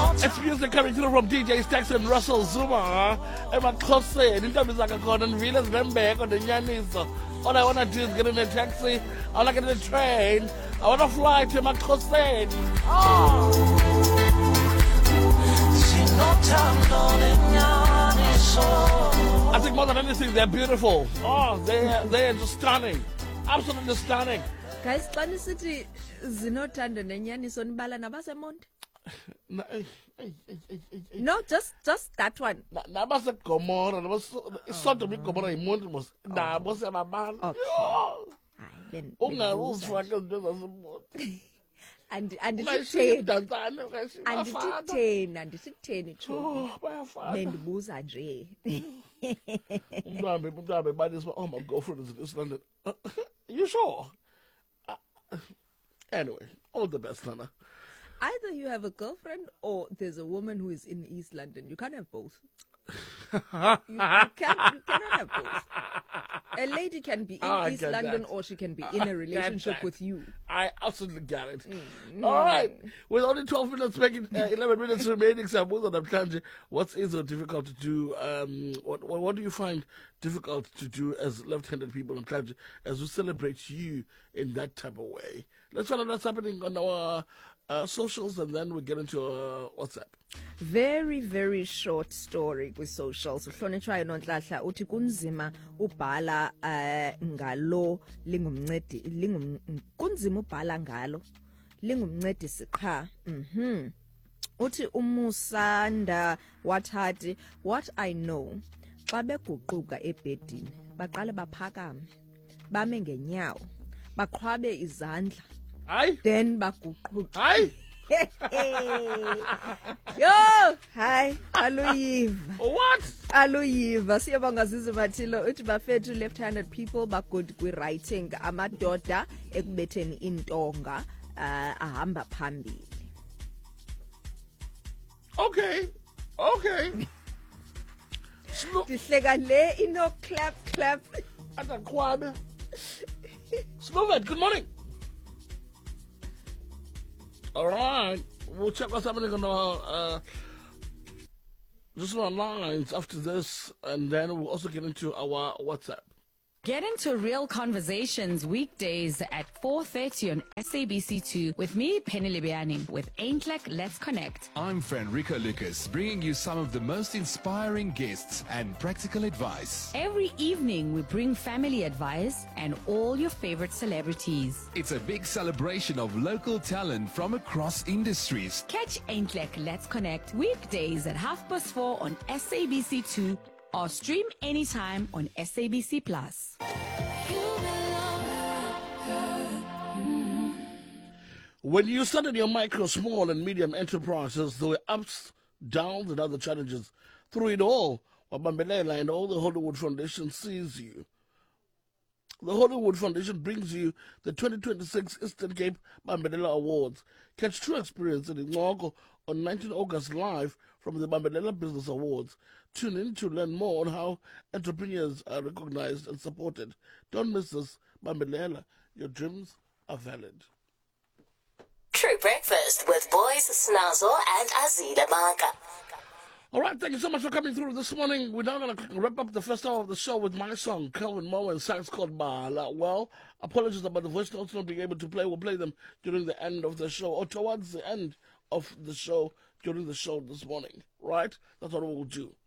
It's music coming through from DJ Stax and Russell Zuma. Emaxhoseni intombi zakhona ndivile zinembeko nenyaniso. All I want to do is get in a taxi. I want to get in a train. I want to fly to Emaxhoseni. I think more than anything, they're beautiful. They're just stunning. Absolutely stunning. Guys, xa nisithi zinothando nenyaniso nibala nabasemonti? No, just that one. Nabasegomora, isodom igomora yimonti mos. Nabo siyababala. Ungazifaka izinto zasemonti. andithitheni bendibuza nje. Oh, my girlfriend is in East London. You sure? Anyway, all the best, Nana. Either you have a girlfriend or there's a woman who is in East London. You can't have both. You cannot have both. A lady can be in East London or she can be in a relationship with you. I absolutely get it. All right. With only 12 minutes, making 11 minutes remaining, what is so difficult to do? What do you find difficult to do as left-handed people in Mhlanje as we celebrate you in that type of way? Let's find out what's happening on our socials, and then we get into WhatsApp. Very, very short story with socials. Uhlonitshwayo Nonhlanhla uthi kunzima ubhala ngalo kunzima ubhala ngalo lingumncedisi qha. Uthi umusanda wathathi, what I know, xa beguquka ebhedini baqale baphakame bame ngenyawo baqhwabe izandla. Hi. Then baguquka. Hi. Yo, hi, aluyiva. What? Aluyiva. Siyabonga Zizimathilo uthi bafethu left-handed people good kwi-writing amadoda ekubetheni intonga ahamba phambili. Okay. Dihleka le ino clap. Atakwame. Slovet, good morning. All right, we'll check what's happening on our just on our lines after this, and then we'll also get into our WhatsApp. Get into real conversations weekdays at 4:30 on SABC2 with me, Penny Libiani, with Aintlek Let's Connect. I'm Fenrico Lucas, bringing you some of the most inspiring guests and practical advice. Every evening, we bring family advice and all your favorite celebrities. It's a big celebration of local talent from across industries. Catch Aintlek Let's Connect weekdays at 4:30 on SABC2 or stream anytime on SABC Plus. When you started your micro, small, and medium enterprises, there were ups, downs, and other challenges. Through it all, Wabambelela and all the Hollywood Foundation sees you. The Hollywood Foundation brings you the 2026 Eastern Cape Bambelela Awards. Catch true experience in Ngoko on 19 August live from the Bambelela Business Awards. Tune in to learn more on how entrepreneurs are recognized and supported. Don't miss this. Bambelela, your dreams are valid. True Breakfast with boys Snazo and Azila Maka. All right, thank you so much for coming through this morning. We're now going to wrap up the first hour of the show with my song, Kelvin Moe and Sax called Bala. Well, apologies about the voice notes not being able to play. We'll play them during the end of the show or towards the end of the show during the show this morning, right? That's what we'll do.